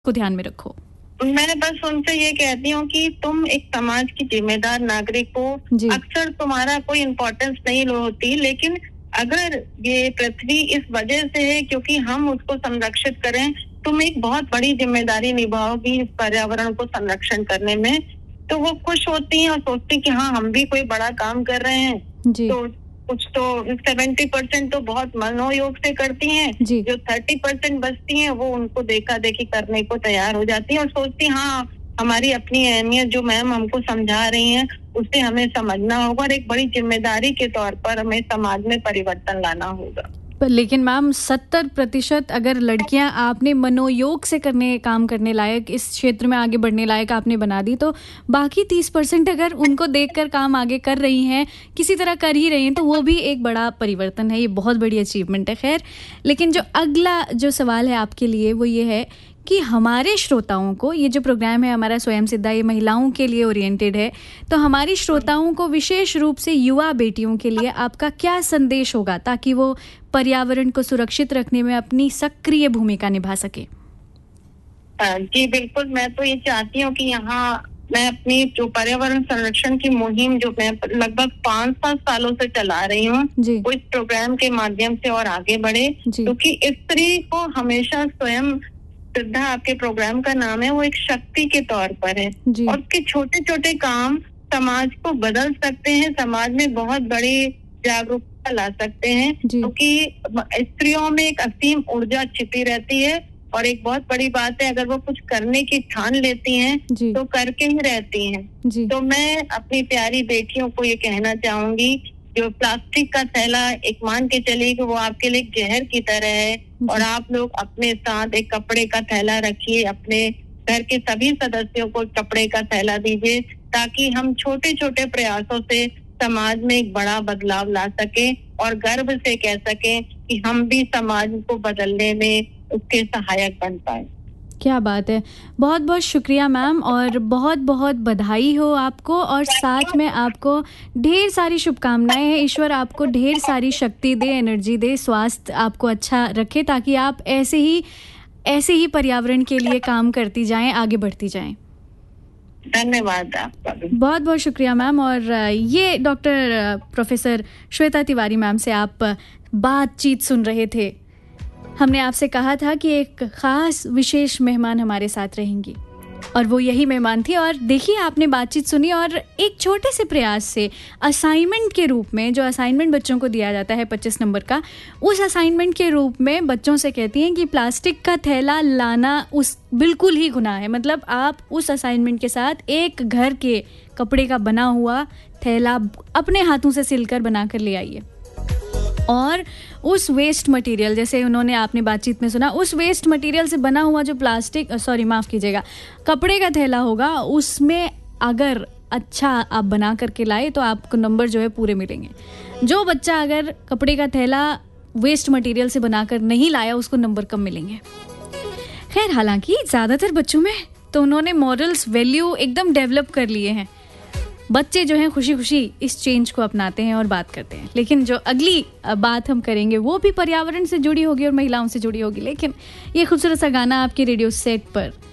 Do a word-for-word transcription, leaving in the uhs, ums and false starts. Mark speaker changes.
Speaker 1: को ध्यान में रखो?
Speaker 2: मैं बस उनसे ये कहती हूँ कि तुम एक समाज की जिम्मेदार नागरिक हो। अक्सर तुम्हारा कोई इम्पोर्टेंस नहीं होती, लेकिन अगर ये पृथ्वी इस वजह से है क्योंकि हम उसको संरक्षित करें, तुम एक बहुत बड़ी जिम्मेदारी निभाओगी इस पर्यावरण को संरक्षण करने में। तो वो खुश होती हैं और सोचती कि हाँ, हम भी कोई बड़ा काम कर रहे हैं। तो कुछ तो सेवेंटी परसेंट तो बहुत मनोयोग से करती हैं, जो थर्टी परसेंट बचती हैं वो उनको देखा देखी करने को तैयार हो जाती हैं और सोचती हाँ, हमारी अपनी अहमियत जो मैम हमको समझा रही हैं उसे हमें समझना होगा और एक बड़ी जिम्मेदारी के तौर पर हमें समाज में परिवर्तन लाना होगा।
Speaker 1: पर लेकिन मैम सत्तर प्रतिशत अगर लड़कियां आपने मनोयोग से करने काम करने लायक, इस क्षेत्र में आगे बढ़ने लायक आपने बना दी, तो बाकी तीस परसेंट अगर उनको देखकर काम आगे कर रही हैं, किसी तरह कर ही रही हैं, तो वो भी एक बड़ा परिवर्तन है। ये बहुत बड़ी अचीवमेंट है। खैर, लेकिन जो अगला जो सवाल है आपके लिए वो ये है कि हमारे श्रोताओं को, ये जो प्रोग्राम है हमारा स्वयं सिद्धा, ये महिलाओं के लिए ओरिएंटेड है, तो हमारी श्रोताओं को विशेष रूप से युवा बेटियों के लिए आपका क्या संदेश होगा ताकि वो पर्यावरण को सुरक्षित रखने में अपनी सक्रिय भूमिका निभा सके?
Speaker 2: जी बिल्कुल, मैं तो ये चाहती हूँ कि यहाँ मैं अपनी जो पर्यावरण संरक्षण की मुहिम जो मैं लगभग पाँच सात सालों से चला रही हूँ, वो इस प्रोग्राम के माध्यम से और आगे बढ़े, क्योंकि स्त्री को हमेशा स्वयं सिद्धा, आपके प्रोग्राम का नाम है, वो एक शक्ति के तौर पर है और उसके छोटे छोटे काम समाज को बदल सकते हैं, समाज में बहुत बड़ी जागरूकता ला सकते हैं, क्योंकि स्त्रियों में एक असीम ऊर्जा छिपी रहती है और एक बहुत बड़ी बात है, अगर वो कुछ करने की ठान लेती हैं तो करके ही रहती हैं। तो मैं अपनी प्यारी बेटियों को ये कहना चाहूंगी, जो प्लास्टिक का थैला एक मान के चलिए कि वो आपके लिए जहर की तरह है और आप लोग अपने साथ एक कपड़े का थैला रखिए, अपने घर के सभी सदस्यों को कपड़े का थैला दीजिए, ताकि हम छोटे छोटे प्रयासों से समाज में एक बड़ा बदलाव ला सके और गर्व से कह सकें कि हम भी समाज को बदलने में उसके सहायक बन पाए।
Speaker 1: क्या बात है, बहुत बहुत शुक्रिया मैम, और बहुत बहुत बधाई हो आपको, और साथ में आपको ढेर सारी शुभकामनाएं हैं। ईश्वर आपको ढेर सारी शक्ति दे, एनर्जी दे, स्वास्थ्य आपको अच्छा रखे, ताकि आप ऐसे ही ऐसे ही पर्यावरण के लिए काम करती जाएं, आगे बढ़ती जाएं।
Speaker 2: धन्यवाद आपका।
Speaker 1: बहुत बहुत शुक्रिया मैम। और ये doctor professor Shweta Tiwari ma'am से आप बातचीत सुन रहे थे। हमने आपसे कहा था कि एक ख़ास विशेष मेहमान हमारे साथ रहेंगी, और वो यही मेहमान थी। और देखिए, आपने बातचीत सुनी और एक छोटे से प्रयास से असाइनमेंट के रूप में, जो असाइनमेंट बच्चों को दिया जाता है पच्चीस नंबर का, उस असाइनमेंट के रूप में बच्चों से कहती हैं कि प्लास्टिक का थैला लाना उस बिल्कुल ही गुनाह है। मतलब आप उस असाइनमेंट के साथ एक घर के कपड़े का बना हुआ थैला अपने हाथों से सिलकर बना कर ले आइए, और उस वेस्ट मटेरियल, जैसे उन्होंने आपने बातचीत में सुना, उस वेस्ट मटेरियल से बना हुआ जो प्लास्टिक सॉरी माफ़ कीजिएगा कपड़े का थैला होगा, उसमें अगर अच्छा आप बना करके लाए तो आपको नंबर जो है पूरे मिलेंगे। जो बच्चा अगर कपड़े का थैला वेस्ट मटेरियल से बनाकर नहीं लाया, उसको नंबर कम मिलेंगे। खैर, हालांकि ज़्यादातर बच्चों में तो उन्होंने मॉरल्स, वैल्यू एकदम डेवलप कर लिए हैं। बच्चे जो हैं खुशी खुशी इस चेंज को अपनाते हैं और बात करते हैं। लेकिन जो अगली बात हम करेंगे वो भी पर्यावरण से जुड़ी होगी और महिलाओं से जुड़ी होगी। लेकिन ये खूबसूरत सा गाना आपके रेडियो सेट पर